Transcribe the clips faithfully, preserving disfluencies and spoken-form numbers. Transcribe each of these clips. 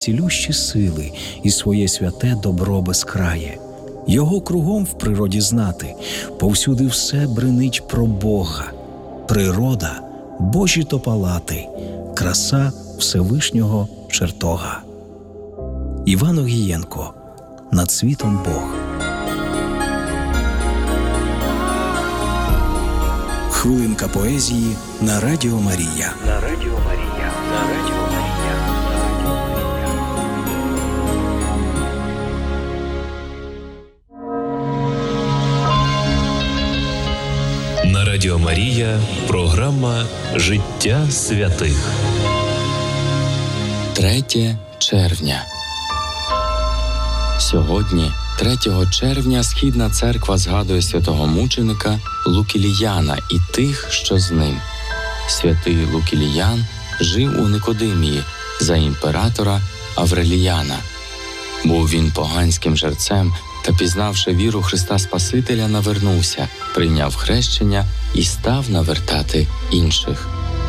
цілющі сили і своє святе добро безкрає. Його кругом в природі знати, повсюди все бринить про Бога. Природа – Божі то палати, краса Всевишнього чертога. Іван Огієнко. Над світом Бог. Хвилинка поезії на Радіо Марія. На Радіо Марія. На Радіо Марія. На Радіо Марія програма «Життя святих». третє червня. Сьогодні, третього червня, Східна церква згадує святого мученика Лукіліяна і тих, що з ним. Святий Лукіліян жив у Никодимії за імператора Авреліяна. Був він поганським жерцем та, пізнавши віру Христа Спасителя, навернувся, прийняв хрещення і став навертати інших.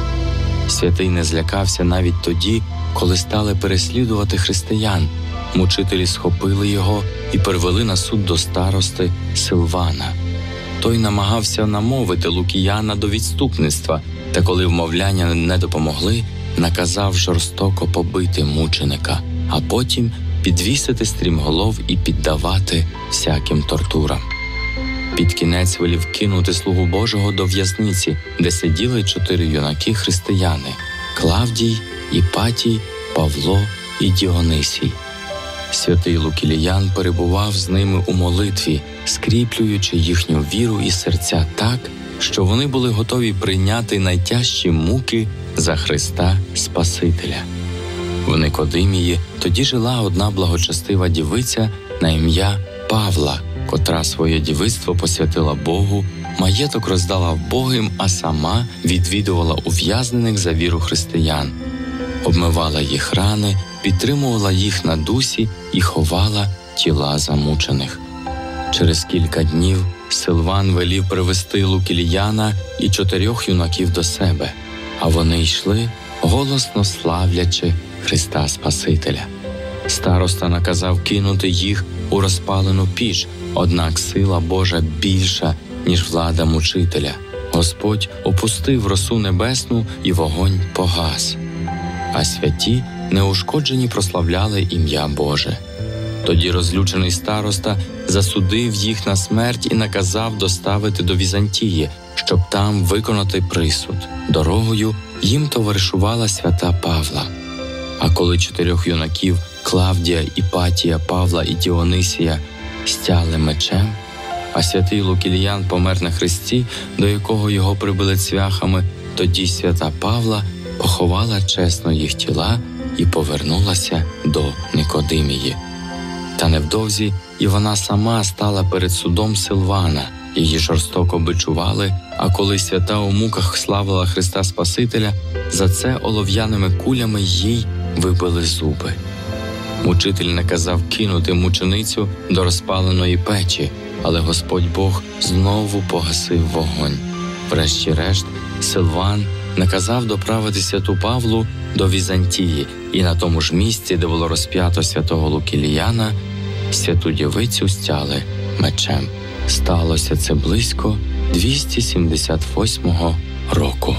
Святий не злякався навіть тоді, коли стали переслідувати християн. Мучителі схопили його і перевели на суд до старости Силвана. Той намагався намовити Лукіяна до відступництва, та коли вмовляння не допомогли, наказав жорстоко побити мученика, а потім підвісити стрімголов і піддавати всяким тортурам. Під кінець велів кинути слугу Божого до в'язниці, де сиділи чотири юнаки-християни – Клавдій, Іпатій, Павло і Діонисій. Святий Лукіліян перебував з ними у молитві, скріплюючи їхню віру і серця так, що вони були готові прийняти найтяжчі муки за Христа Спасителя. В Никодимії тоді жила одна благочестива дівиця на ім'я Павла, котра своє дівицтво посвятила Богу, маєток роздала вбогим, а сама відвідувала ув'язнених за віру християн, обмивала їх рани, підтримувала їх на дусі і ховала тіла замучених. Через кілька днів Силван велів привести Лукіліяна і чотирьох юнаків до себе, а вони йшли, голосно славлячи Христа Спасителя. Староста наказав кинути їх у розпалену піч, однак сила Божа більша, ніж влада мучителя. Господь опустив росу небесну, і вогонь погас. А святі, неушкоджені, прославляли ім'я Боже. Тоді розлючений староста засудив їх на смерть і наказав доставити до Візантії, щоб там виконати присуд. Дорогою їм товаришувала свята Павла. А коли чотирьох юнаків Клавдія, Іпатія, Павла і Діонисія стяли мечем, а святий Лукіліян помер на хресті, до якого його прибили цвяхами, тоді свята Павла поховала чесно їх тіла і повернулася до Никодимії. Та невдовзі і вона сама стала перед судом Силвана. Її жорстоко бичували, а коли свята у муках славила Христа Спасителя, за це олов'яними кулями їй вибили зуби. Мучитель наказав кинути мученицю до розпаленої печі, але Господь Бог знову погасив вогонь. Врешті-решт, Силван наказав доправити святу Павлу до Візантії, і на тому ж місці, де було розп'ято святого Лукіліяна, святу дівицю стяли мечем. Сталося це близько двісті сімдесят восьмого року.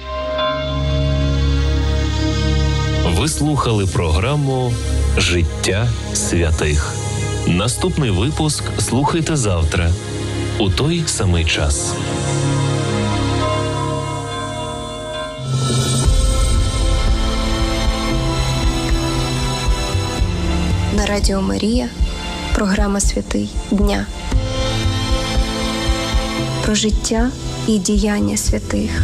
Ви слухали програму «Життя святих». Наступний випуск слухайте завтра, у той самий час. На Радіо Марія програма «Святий дня». Про життя і діяння святих.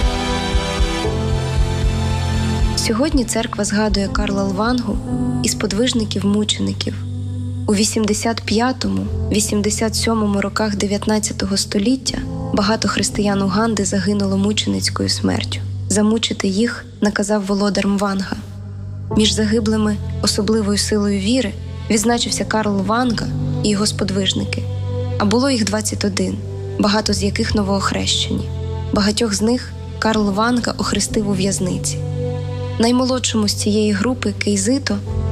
Сьогодні церква згадує Карла Лвангу із подвижників-мучеників. У вісімдесят п'ятому - вісімдесят сьомому роках дев'ятнадцятого століття багато християн Уганди загинуло мученицькою смертю. Замучити їх наказав володар Мванга. Між загиблими особливою силою віри відзначився Карл Лванга і його сподвижники. А було їх двадцять один, багато з яких новоохрещені. Багатьох з них Карл Лванга охрестив у в'язниці. Наймолодшому з цієї групи Кейзито